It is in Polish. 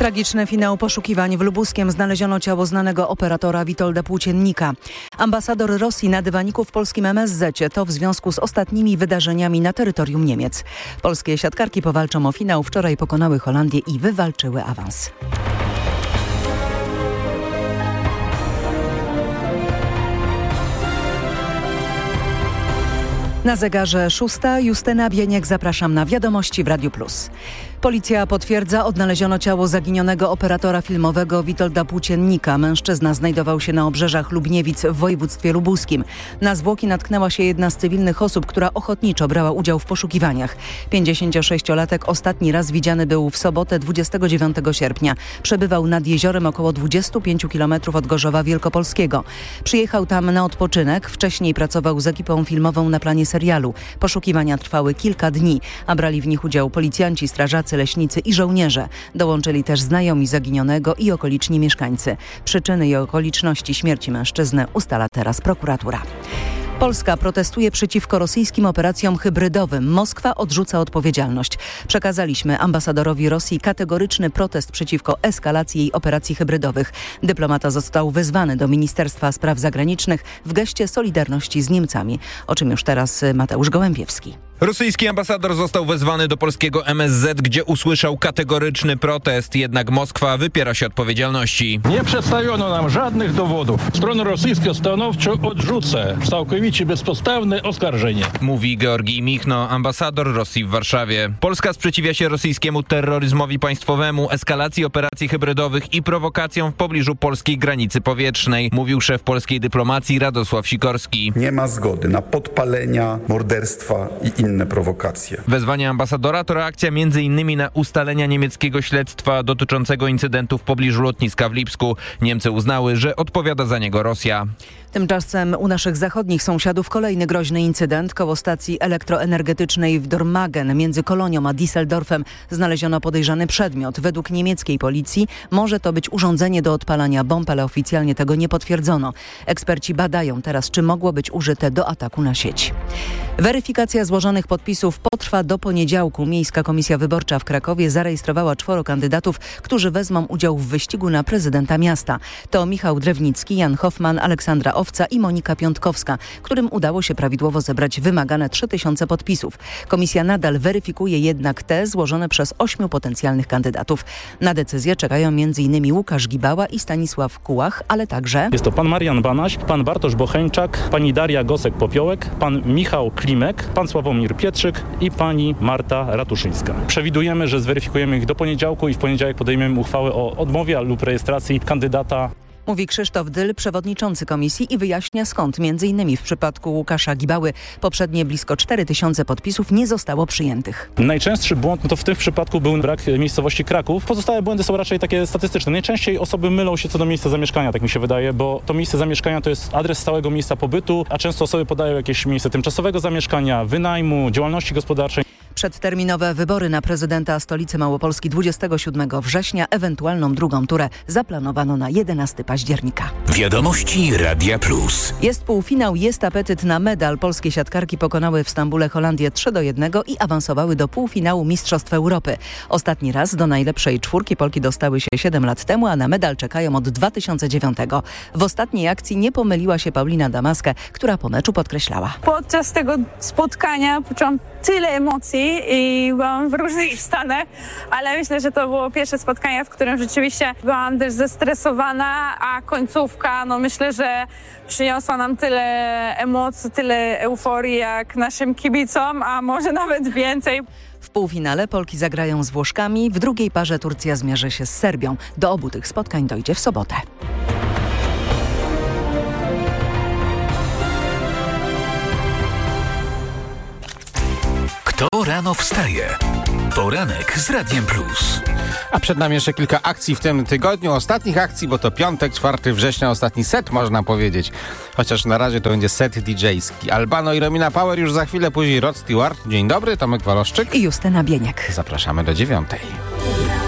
Tragiczny finał poszukiwań w Lubuskiem. Znaleziono ciało znanego operatora Witolda Płóciennika. Ambasador Rosji na dywaniku w polskim MSZ to w związku z ostatnimi wydarzeniami na terytorium Niemiec. Polskie siatkarki powalczą o finał. Wczoraj pokonały Holandię i wywalczyły awans. Na zegarze 6. Justyna Bieniek, zapraszam na wiadomości w Radiu Plus. Policja potwierdza, odnaleziono ciało zaginionego operatora filmowego Witolda Płóciennika. Mężczyzna znajdował się na obrzeżach Lubniewic w województwie lubuskim. Na zwłoki natknęła się jedna z cywilnych osób, która ochotniczo brała udział w poszukiwaniach. 56-latek ostatni raz widziany był w sobotę 29 sierpnia. Przebywał nad jeziorem około 25 km od Gorzowa Wielkopolskiego. Przyjechał tam na odpoczynek. Wcześniej pracował z ekipą filmową na planie serialu. Poszukiwania trwały kilka dni, a brali w nich udział policjanci, strażacy, leśnicy i żołnierze. Dołączyli też znajomi zaginionego i okoliczni mieszkańcy. Przyczyny i okoliczności śmierci mężczyzny ustala teraz prokuratura. Polska protestuje przeciwko rosyjskim operacjom hybrydowym. Moskwa odrzuca odpowiedzialność. Przekazaliśmy ambasadorowi Rosji kategoryczny protest przeciwko eskalacji jej operacji hybrydowych. Dyplomata został wezwany do Ministerstwa Spraw Zagranicznych w geście solidarności z Niemcami, o czym już teraz Mateusz Gołębiewski. Rosyjski ambasador został wezwany do polskiego MSZ, gdzie usłyszał kategoryczny protest, jednak Moskwa wypiera się odpowiedzialności. Nie przedstawiono nam żadnych dowodów. Strona rosyjska stanowczo odrzuca całkowicie bezpodstawne oskarżenie. Mówi Georgij Michno, ambasador Rosji w Warszawie. Polska sprzeciwia się rosyjskiemu terroryzmowi państwowemu, eskalacji operacji hybrydowych i prowokacjom w pobliżu polskiej granicy powietrznej, mówił szef polskiej dyplomacji Radosław Sikorski. Nie ma zgody na podpalenia, morderstwa i inne prowokacje. Wezwanie ambasadora to reakcja m.in. na ustalenia niemieckiego śledztwa dotyczącego incydentu w pobliżu lotniska w Lipsku. Niemcy uznały, że odpowiada za niego Rosja. Tymczasem u naszych zachodnich sąsiadów kolejny groźny incydent. Koło stacji elektroenergetycznej w Dormagen między Kolonią a Düsseldorfem znaleziono podejrzany przedmiot. Według niemieckiej policji może to być urządzenie do odpalania bomb, ale oficjalnie tego nie potwierdzono. Eksperci badają teraz, czy mogło być użyte do ataku na sieć. Weryfikacja złożonych podpisów potrwa do poniedziałku. Miejska Komisja Wyborcza w Krakowie zarejestrowała 4 kandydatów, którzy wezmą udział w wyścigu na prezydenta miasta. To Michał Drewnicki, Jan Hoffman, Aleksandra Owca i Monika Piątkowska, którym udało się prawidłowo zebrać wymagane 3000 podpisów. Komisja nadal weryfikuje jednak te złożone przez 8 potencjalnych kandydatów. Na decyzję czekają m.in. Łukasz Gibała i Stanisław Kułach, ale także... Jest to pan Marian Banaś, pan Bartosz Bocheńczak, pani Daria Gosek-Popiołek, pan Michał Klimek, pan Sławomir Pietrzyk i pani Marta Ratuszyńska. Przewidujemy, że zweryfikujemy ich do poniedziałku i w poniedziałek podejmiemy uchwałę o odmowie lub rejestracji kandydata. Mówi Krzysztof Dyl, przewodniczący komisji, i wyjaśnia, skąd m.in. w przypadku Łukasza Gibały poprzednie blisko 4000 podpisów nie zostało przyjętych. Najczęstszy błąd to w tym przypadku był brak miejscowości Kraków. Pozostałe błędy są raczej takie statystyczne. Najczęściej osoby mylą się co do miejsca zamieszkania, tak mi się wydaje, bo to miejsce zamieszkania to jest adres stałego miejsca pobytu, a często osoby podają jakieś miejsce tymczasowego zamieszkania, wynajmu, działalności gospodarczej. Przedterminowe wybory na prezydenta stolicy Małopolski 27 września, ewentualną drugą turę zaplanowano na 11 października. Wiadomości Radia Plus. Jest półfinał, jest apetyt na medal. Polskie siatkarki pokonały w Stambule Holandię 3-1 i awansowały do półfinału Mistrzostw Europy. Ostatni raz do najlepszej czwórki Polki dostały się 7 lat temu, a na medal czekają od 2009. W ostatniej akcji nie pomyliła się Paulina Damaskę, która po meczu podkreślała. Podczas tego spotkania poczułam tyle emocji i byłam w różnych stanach, ale myślę, że to było pierwsze spotkanie, w którym rzeczywiście byłam też zestresowana, a końcówka, myślę, że przyniosła nam tyle emocji, tyle euforii jak naszym kibicom, a może nawet więcej. W półfinale Polki zagrają z Włoszkami, w drugiej parze Turcja zmierzy się z Serbią. Do obu tych spotkań dojdzie w sobotę. Kto rano wstaje? Poranek z Radiem Plus. A przed nami jeszcze kilka akcji w tym tygodniu. Ostatnich akcji, bo to piątek, 4 września, ostatni set można powiedzieć. Chociaż na razie to będzie set DJ-ski. Albano i Romina Power już za chwilę, później Rod Stewart. Dzień dobry, Tomek Waloszczyk i Justyna Bieniek. Zapraszamy do 9:00.